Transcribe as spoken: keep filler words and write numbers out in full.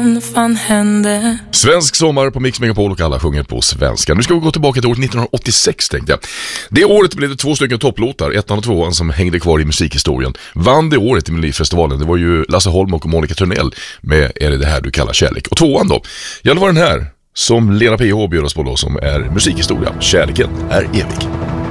fan fan hände? Svensk sommar på Mix Megapol och alla sjunger på svenska. Nu ska vi gå tillbaka till år nittonhundraåttiosex tänkte jag. Det året blev det två stycken topplåtar, ettan och tvåan som hängde kvar i musikhistorien. Vann det året i Melodifestivalen, det var ju Lasse Holm och Monica Törnell med Är det det här du kallar kärlek? Och tvåan då, ja det var den här som Lena P H bjöd oss på då, som är musikhistoria. Kärleken är evig.